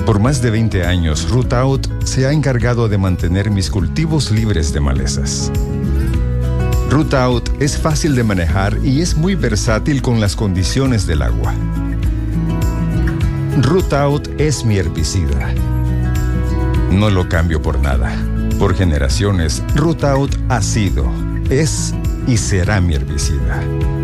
Por más de 20 años, Rootout se ha encargado de mantener mis cultivos libres de malezas. Rootout es fácil de manejar y es muy versátil con las condiciones del agua. Rootout es mi herbicida. No lo cambio por nada. Por generaciones, Rootout ha sido, es y será mi herbicida.